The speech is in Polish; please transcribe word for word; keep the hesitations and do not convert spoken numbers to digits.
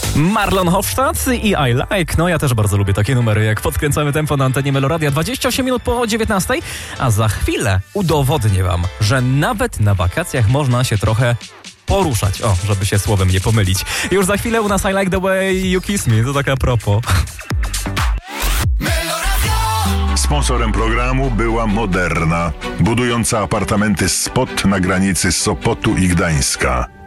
Marlon Hofstadt i I Like. No ja też bardzo lubię takie numery, jak podkręcamy tempo na antenie Meloradia. dwadzieścia osiem minut po dziewiętnastej, a za chwilę udowodnię wam, że nawet na wakacjach można się trochę poruszać. O, żeby się słowem nie pomylić. Już za chwilę u nas I Like the Way You Kiss Me. To taka propos. Sponsorem programu była Moderna, budująca apartamenty Spot na granicy Sopotu i Gdańska.